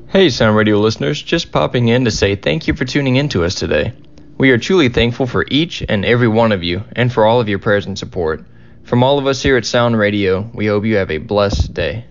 Hey, Sound Radio listeners, just popping in to say thank you for tuning in to us today. We are truly thankful for each and every one of you and for all of your prayers and support. From all of us here at Sound Radio, we hope you have a blessed day.